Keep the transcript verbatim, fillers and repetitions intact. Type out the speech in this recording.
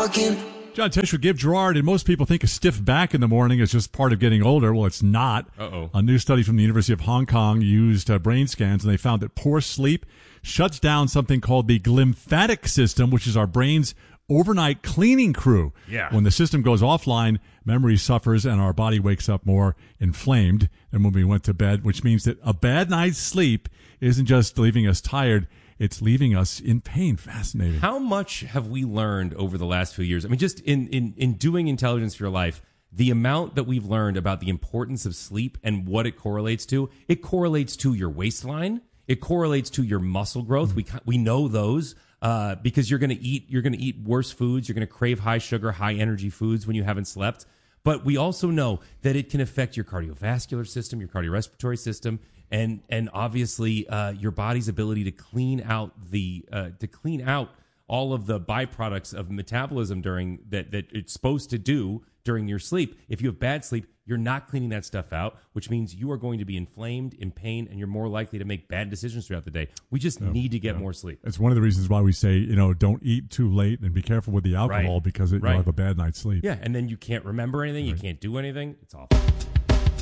talking. John Tesh with Give Gerard, and most people think a stiff back in the morning is just part of getting older. Well, it's not. Uh-oh. A new study from the University of Hong Kong used uh, brain scans, and they found that poor sleep shuts down something called the glymphatic system, which is our brain's overnight cleaning crew. Yeah. When the system goes offline, memory suffers and our body wakes up more inflamed than when we went to bed, which means that a bad night's sleep isn't just leaving us tired, it's leaving us in pain. Fascinating. How much have we learned over the last few years? I mean, just in, in, in doing Intelligence for Your Life, the amount that we've learned about the importance of sleep and what it correlates to, it correlates to your waistline. It correlates to your muscle growth. Mm-hmm. We we know those uh, because you're going to eat you're going to eat worse foods. You're going to crave high sugar, high energy foods when you haven't slept. But we also know that it can affect your cardiovascular system, your cardiorespiratory system, and and obviously uh, your body's ability to clean out the uh, to clean out all of the byproducts of metabolism during that that it's supposed to do during your sleep. If you have bad sleep, you're not cleaning that stuff out, which means you are going to be inflamed, in pain, and you're more likely to make bad decisions throughout the day. We just Yeah, need to get yeah. more sleep. It's one of the reasons why we say, you know, don't eat too late and be careful with the alcohol Right. because it, Right. you'll have a bad night's sleep. Yeah, and then you can't remember anything. You can't do anything. It's awful.